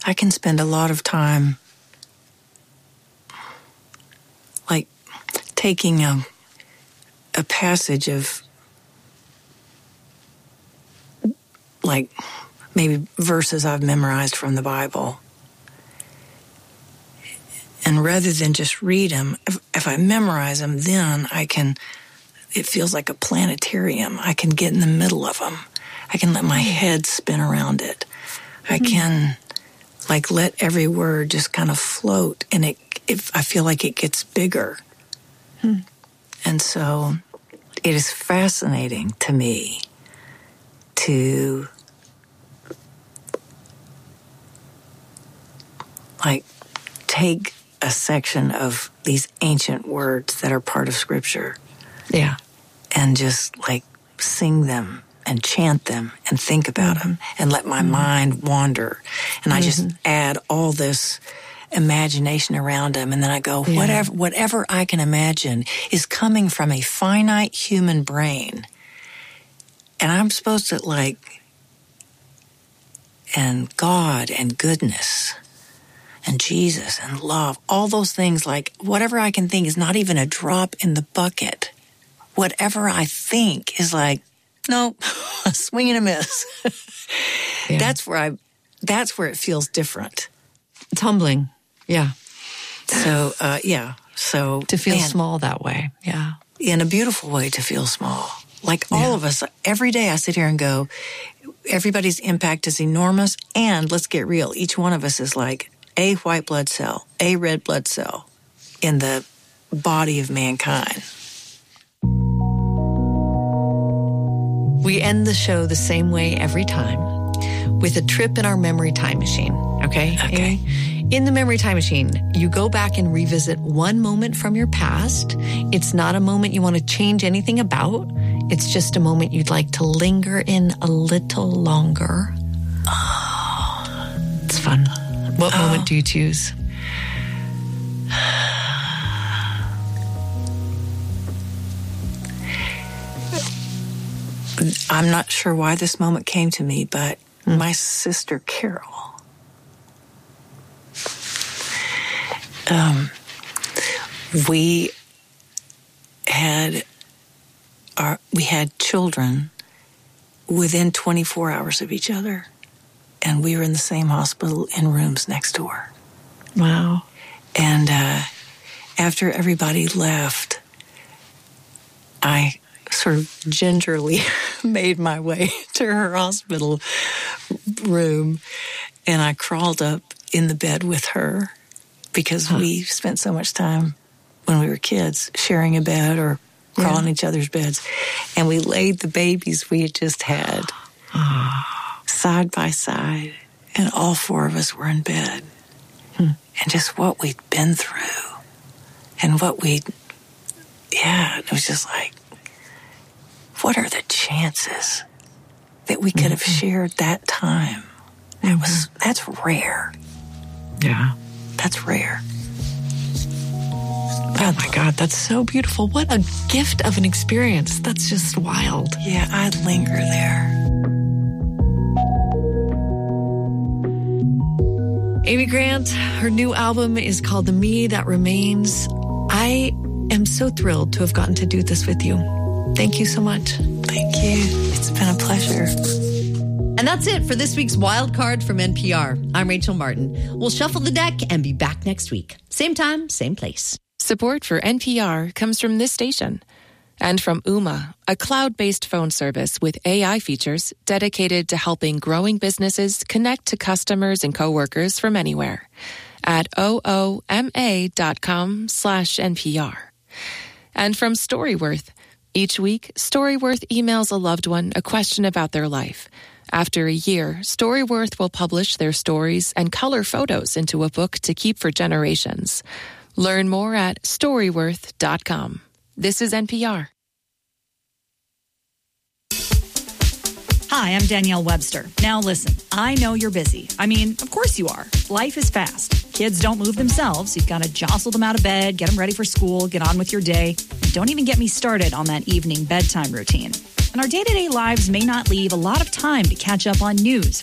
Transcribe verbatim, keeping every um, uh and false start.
I can spend a lot of time like taking a, a passage of like maybe verses I've memorized from the Bible. And rather than just read them, if, if I memorize them, then I can, it feels like a planetarium. I can get in the middle of them. I can let my head spin around it. I can, like, let every word just kind of float, and it, it I feel like it gets bigger. Hmm. And so it is fascinating to me to, like, take a section of these ancient words that are part of Scripture. Yeah. And just, like, sing them and chant them and think about mm-hmm. them and let my mm-hmm. mind wander. And I mm-hmm. just add all this imagination around them. And then I go, yeah. whatever, whatever I can imagine is coming from a finite human brain. And I'm supposed to, like, and God and goodness and Jesus and love, all those things, like, whatever I can think is not even a drop in the bucket. Whatever I think is like, no, a swing and a miss. yeah. That's where I, that's where it feels different. It's humbling. Yeah. So, uh, yeah. So to feel man, small that way. Yeah. In a beautiful way to feel small. Like all yeah. of us, every day I sit here and go, everybody's impact is enormous. And let's get real. Each one of us is like a white blood cell, a red blood cell in the body of mankind. We end the show the same way every time, with a trip in our memory time machine, okay? Okay. In the memory time machine, you go back and revisit one moment from your past. It's not a moment you want to change anything about. It's just a moment you'd like to linger in a little longer. Oh, it's fun. What oh. moment do you choose? I'm not sure why this moment came to me, but mm. my sister Carol, um, we had our we had children within twenty-four hours of each other, and we were in the same hospital in rooms next door. Wow! And uh, after everybody left, I sort of gingerly made my way to her hospital room, and I crawled up in the bed with her because huh. we spent so much time when we were kids sharing a bed or crawling in each other's beds. And we laid the babies we had just had side by side, and all four of us were in bed. Hmm. And just what we'd been through and what we'd, yeah, it was just like, what are the chances that we could mm-hmm. have shared that time? That was, that's rare. Yeah. That's rare. Oh my God, that's so beautiful. What a gift of an experience. That's just wild. Yeah, I'd linger there. Amy Grant, her new album is called The Me That Remains. I am so thrilled to have gotten to do this with you. Thank you so much. Thank you. It's been a pleasure. And that's it for this week's Wild Card from N P R. I'm Rachel Martin. We'll shuffle the deck and be back next week. Same time, same place. Support for N P R comes from this station and from Ooma, a cloud-based phone service with A I features dedicated to helping growing businesses connect to customers and coworkers from anywhere at ooma.com slash NPR. And from Storyworth. Each week, Storyworth emails a loved one a question about their life. After a year, Storyworth will publish their stories and color photos into a book to keep for generations. Learn more at storyworth dot com. This is N P R. Hi, I'm Danielle Webster. Now listen, I know you're busy. I mean, of course you are. Life is fast. Kids don't move themselves. You've got to jostle them out of bed, get them ready for school, get on with your day. And don't even get me started on that evening bedtime routine. And our day-to-day lives may not leave a lot of time to catch up on news,